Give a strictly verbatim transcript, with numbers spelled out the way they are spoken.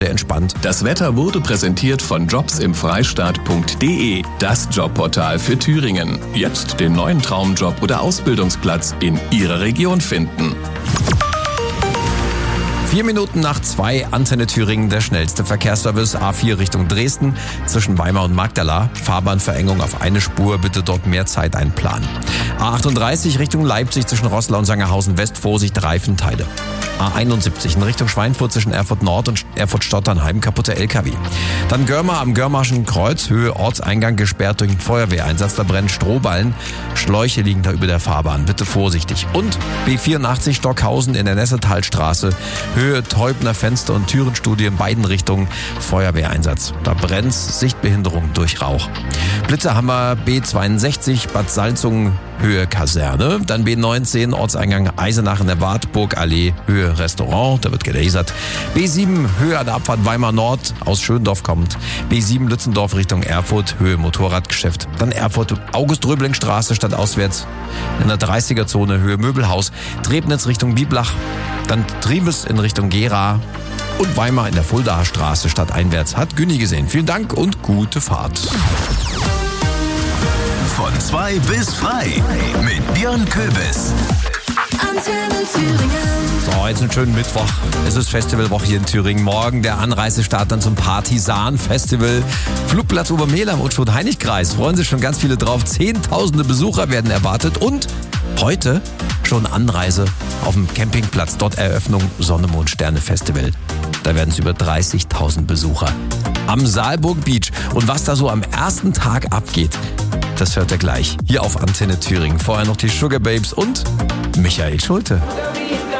entspannt. Das Wetter wurde präsentiert von jobs im freistaat punkt de, das Jobportal für Thüringen. Jetzt den neuen Traumjob oder Ausbildungsplatz in Ihrer Region finden. Vier Minuten nach zwei, Antenne Thüringen, der schnellste Verkehrsservice. A vier Richtung Dresden, zwischen Weimar und Magdala. Fahrbahnverengung auf eine Spur, bitte dort mehr Zeit einplanen. A achtunddreißig Richtung Leipzig, zwischen Roßlau und Sangerhausen West, Vorsicht, Reifenteile. A einundsiebzig in Richtung Schweinfurt, zwischen Erfurt Nord und Erfurt-Stotternheim, kaputter L K W. Dann Görmer am Görmarschen Kreuz, Höhe Ortseingang gesperrt durch den Feuerwehreinsatz, da brennen Strohballen. Schläuche liegen da über der Fahrbahn, bitte vorsichtig. Und B vierundachtzig Stockhausen in der Nessetalstraße, Höhe Teubner Fenster- und Türenstudie in beiden Richtungen, Feuerwehreinsatz. Da brennt's, Sichtbehinderung durch Rauch. Blitzer haben wir B zweiundsechzig, Bad Salzungen, Höhe Kaserne. Dann B neunzehn, Ortseingang Eisenach in der Wartburgallee, Höhe Restaurant, da wird gelasert. B sieben, Höhe an der Abfahrt Weimar Nord, aus Schöndorf kommt. B sieben, Lützendorf Richtung Erfurt, Höhe Motorradgeschäft. Dann Erfurt, August-Röbling-Straße stadtauswärts. In der dreißiger-Zone, Höhe Möbelhaus. Trebnitz Richtung Bieblach. Dann Triebes in Richtung Gera. Und Weimar in der Fuldaer Straße stadteinwärts. Hat Günni gesehen. Vielen Dank und gute Fahrt. Von zwei bis frei mit Björn Köbis. Antenne Thüringen. So, jetzt einen schönen Mittwoch. Es ist Festivalwoche hier in Thüringen. Morgen der Anreisestart dann zum Partisan-Festival. Flugplatz Obermehler im Unstrut-Heinig-Kreis. Freuen sich schon ganz viele drauf. Zehntausende Besucher werden erwartet. Und heute schon Anreise auf dem Campingplatz. Dort Eröffnung Sonne, Mond, Sterne Festival. Da werden es über dreißigtausend Besucher. Am Saalburg Beach. Und was da so am ersten Tag abgeht, das hört ihr gleich hier auf Antenne Thüringen. Vorher noch die Sugar Babes und Michael Schulte.